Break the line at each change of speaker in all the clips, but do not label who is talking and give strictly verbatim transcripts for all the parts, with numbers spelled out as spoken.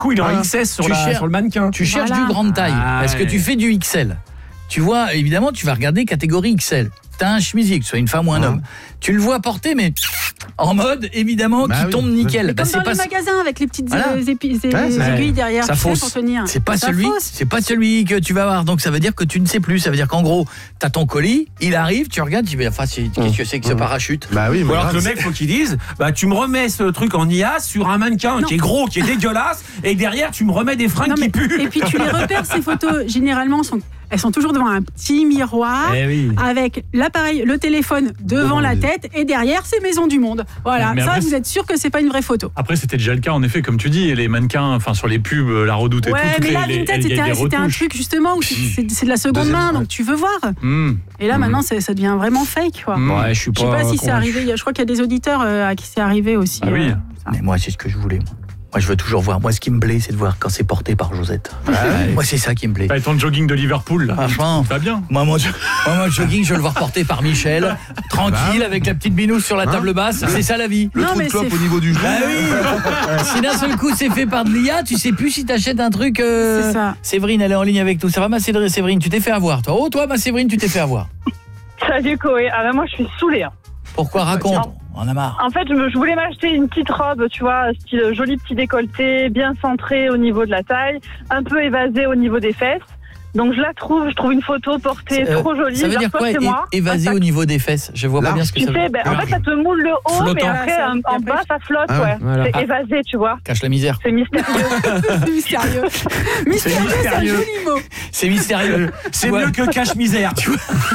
coup, il est en X S sur,
tu
la,
cherches,
sur le mannequin.
Tu cherches
Voilà.
du grande taille,
Ah,
parce que
ouais.
tu fais du X L. Tu vois, évidemment, tu vas regarder catégorie X L. T'as un chemisier, que ce soit une femme ou un
Mmh.
homme. Tu le vois porter, mais en mode, évidemment,
Bah
qui
oui.
tombe nickel.
Mais
Bah,
comme
c'est
dans
pas
les magasins avec les petites
Voilà.
euh, épi-
Ouais,
euh,
c'est-
aiguilles derrière,
ça
tu sais,
fausse.
pour tenir.
C'est pas
Ça
celui,
fausse.
c'est pas celui que tu vas avoir. Donc ça veut dire que tu ne sais plus. Ça veut dire qu'en gros, t'as ton colis, il arrive, tu regardes, tu dis, enfin, c'est- qu'est-ce que c'est que ce parachute?
Bah oui,
Ou
mais
alors que
grave,
le mec, faut qu'il dise, bah tu me remets ce truc en I A sur un mannequin
Non.
qui est gros, qui est dégueulasse, et derrière tu me remets des fringues
Non,
qui
mais-
puent.
et puis tu les repères, ces photos, généralement, sont, elles sont toujours devant un petit miroir.
Eh oui.
Avec l'appareil, le téléphone devant
Devant
la
les-
tête et derrière c'est Maison du Monde. Voilà,
Mais
ça
après,
vous êtes sûr que c'est pas une vraie photo.
Après, c'était déjà le cas, en effet, comme tu dis, les mannequins, enfin sur les pubs, la Redoute et
Ouais,
tout. toutes
mais
les-
là
les-
Vinted
il y a
c'était
des
un, c'était un
retouches.
truc justement où c'est c'est de la seconde
Deuxième,
main,
ouais.
donc tu veux voir.
Mmh.
Et là
Mmh.
maintenant c'est- ça devient vraiment fake quoi.
Mmh.
Ouais, je suis
Je sais pas si c'est
convaincu.
arrivé, il y a- je crois qu'il y a des auditeurs euh, à qui c'est arrivé aussi.
Ah oui.
euh, ça.
Mais moi, c'est ce que je voulais. Moi. Moi, je veux toujours voir. Moi, ce qui me plaît, c'est de voir quand c'est porté par Josette. Moi, c'est ça qui me plaît.
T'as ton jogging de Liverpool, là.
Franchement,
Ça va bien.
moi, mon, moi, mon jogging, je veux le voir porté par Michel, tranquille, avec la petite binousse sur la table basse. C'est ça la vie.
Le
Non,
trou de
mais
clope
c'est-
au niveau du genou.
Ah oui. Si d'un seul coup c'est fait par de l'I A, tu sais plus si t'achètes un truc. euh,
C'est ça.
Séverine, elle est en ligne avec nous. Ça va, ma Séverine? Séverine, tu t'es fait avoir, toi. Oh, toi, ma Séverine, tu t'es fait avoir.
Salut Koé. Ah ben moi je suis saoulée. hein.
Pourquoi? Raconte. On a marre.
En fait, je, me- je voulais m'acheter une petite robe, tu vois, style joli petit décolleté, bien centré au niveau de la taille, un peu évasé au niveau des fesses. Donc je la trouve, je trouve une photo portée
Euh,
trop jolie.
Ça veut
je la
dire
reçois
quoi,
chez
é-
moi.
évasé
Un
au
sac.
niveau des fesses? Je vois pas
Large.
bien ce que
Tu
ça veut
sais,
dire.
ben, en fait, ça te moule le haut, mais
Flottant.
après,
Ça-
en,
et
en
après,
bas, ça flotte,
Ah ouais,
ouais.
voilà.
C'est évasé, tu vois.
Cache la misère.
C'est mystérieux.
C'est mystérieux. Mystérieux, c'est un
mystérieux.
joli mot.
C'est mystérieux.
C'est
Ouais.
mieux que cache-misère.
Tu vois,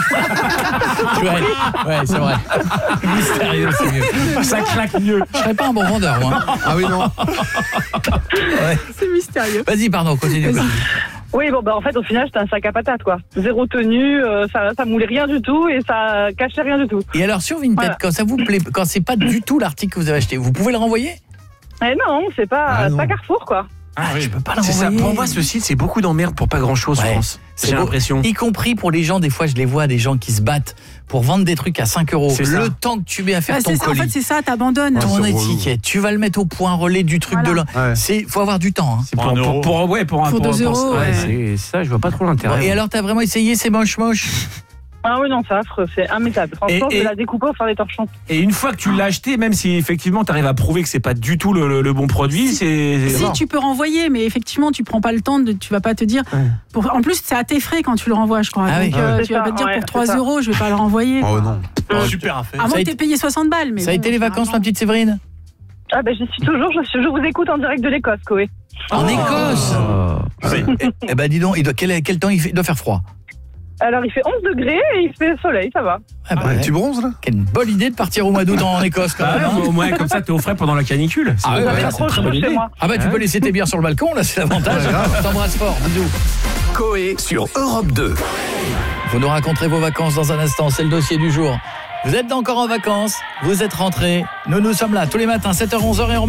ouais, c'est vrai. Mystérieux, c'est mieux.
Ça claque mieux.
Je serais pas un bon vendeur, moi.
Ah oui, non.
Ouais.
C'est mystérieux.
Vas-y, pardon, continue.
Vas-y.
Oui, bon, bah, en fait, au final, c'était un sac à patates, quoi. Zéro tenue, euh, ça, ça moulait rien du tout et ça cachait rien du tout.
Et alors, sur Vinted,
Voilà.
quand ça vous plaît, quand c'est pas du tout l'article que vous avez acheté, vous pouvez le renvoyer?
Eh non, c'est pas,
Ah,
c'est
non.
pas Carrefour, quoi.
Ah, je peux pas le
C'est ça.
renvoyer.
Pour moi, ce site, c'est beaucoup d'emmerde pour pas grand-chose,
Ouais.
France.
C'est
J'ai
beau.
l'impression.
Y compris pour les gens, des fois je les vois, des gens qui se battent pour vendre des trucs à cinq euros.
C'est ça.
Le temps que tu mets à faire
Ah,
ton
c'est ça, en
colis,
fait, c'est ça, t'abandonnes.
ton
c'est relou.
étiquette, tu vas le mettre au point relais du truc
Voilà.
de l'un.
Ouais.
C'est, faut avoir du temps. Hein.
C'est
Pour
pour,
un
pour,
euro.
pour- ouais, pour un
Pour deux euros,
ouais,
ouais.
c'est ça, je vois pas trop
Bon,
l'intérêt.
et alors t'as vraiment essayé, c'est moche moche.
Ah oui, non, c'est affreux, c'est immétable. Franchement,
Et-
je
et-
vais la découper pour faire des torchons.
Et une fois que tu l'as acheté, même si effectivement tu arrives à prouver que c'est pas du tout le, le- le bon produit, c'est c'est
Si
mort.
tu peux renvoyer, mais effectivement, tu prends pas le temps de, tu vas pas te dire.
Ouais.
Pour, en plus, c'est à tes frais quand tu le renvoies, je crois.
Ah
Donc,
oui.
euh,
C'est
tu vas
ça,
pas te dire
ouais,
pour
c'est
trois
ça.
euros, je vais pas le renvoyer.
Oh non.
Super affaire.
À moins
Ça a
que
été-
t'aies payé soixante balles. Mais
Ça a
bon,
été les vacances, ma
généralement-
petite Séverine?
Ah ben, j'y suis toujours, je, suis- je vous écoute en direct de l'Écosse, Koé.
En
Oh.
Écosse.
C'est-
Eh, eh ben dis donc, il doit, quel, quel temps il, fait, il doit faire froid.
Alors, il fait onze degrés et il fait soleil, ça va.
Ah bah,
Ouais,
ouais.
tu bronzes là?
Quelle bonne idée de partir au mois d'août en Écosse quand
Ah
même. hein.
ouais, au moins comme ça t'es au frais pendant la canicule. C'est
Ah ouais,
bon,
ouais,
ça,
c'est
c'est une très bonne
chez
idée.
moi.
Ah bah tu peux laisser tes bières sur le balcon, là c'est l'avantage.
Ouais, grave.
Je t'embrasse fort, bisous.
Coé sur Europe deux.
Vous nous raconterez vos vacances dans un instant, c'est le dossier du jour. Vous êtes encore en vacances, vous êtes rentrés, nous nous sommes là tous les matins, sept heures onze heures et on